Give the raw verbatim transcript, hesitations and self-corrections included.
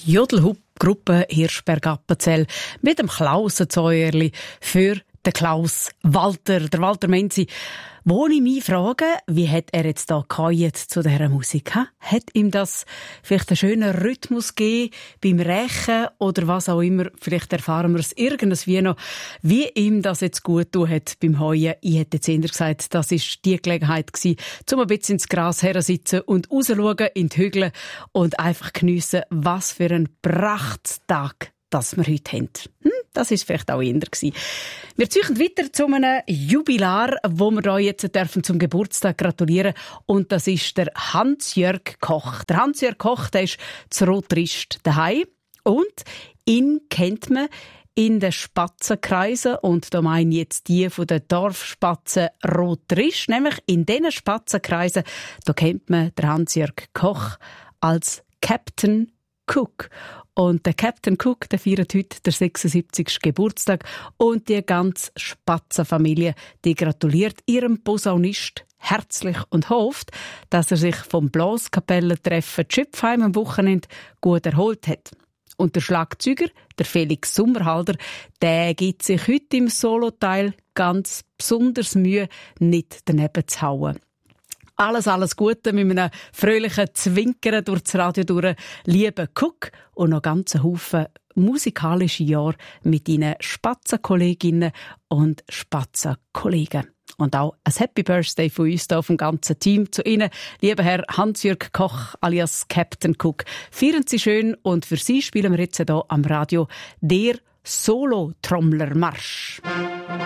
die Jodelgruppe Hirschberg-Appenzell mit dem Klausenzäuerli für den Klaus Walter. Der Walter Menzi, wo ich mich frage, wie hat er jetzt da gehalten zu dieser Musik? He? Hat ihm das vielleicht einen schönen Rhythmus gegeben beim Rächen oder was auch immer? Vielleicht erfahren wir es irgendwie noch, wie ihm das jetzt gut tun hat beim Heuen. Ich hätte jetzt eher gesagt, das war die Gelegenheit gewesen, um ein bisschen ins Gras hersitzen und rausschauen in die Hügel und einfach geniessen, was für ein Prachttag das wir heute haben. Hm, das war vielleicht auch eher gewesen. Wir ziehen weiter zu einem Jubilar, wo wir da jetzt dürfen zum Geburtstag gratulieren. Und das ist der Hans-Jörg Koch. Der Hans-Jörg Koch, der ist zu Rotrist daheim. Und ihn kennt man in den Spatzenkreisen. Und da meine ich jetzt die von den Dorfspatzen Rotrist. Nämlich in diesen Spatzenkreisen, da kennt man den Hans-Jörg Koch als Captain Cook. Und der Captain Cook, der feiert heute den sechsundsiebzigsten Geburtstag. Und die ganze Spatzenfamilie, die gratuliert ihrem Posaunist herzlich und hofft, dass er sich vom Blaskapellentreffen Schöpfheim am Wochenende gut erholt hat. Und der Schlagzeuger, der Felix Sommerhalder, der gibt sich heute im Soloteil ganz besonders Mühe, nicht daneben zu hauen. Alles, alles Gute mit einem fröhlichen Zwinkern durch das Radio durch. Liebe Cook und noch ganz einen Haufen musikalische Jahre mit Ihnen Spatzenkolleginnen und Spatzenkollegen. Und auch ein Happy Birthday von uns hier vom ganzen Team zu Ihnen, lieber Herr Hans-Jörg Koch alias Captain Cook. Feiern Sie schön und für Sie spielen wir jetzt hier am Radio der Solo-Trommlermarsch.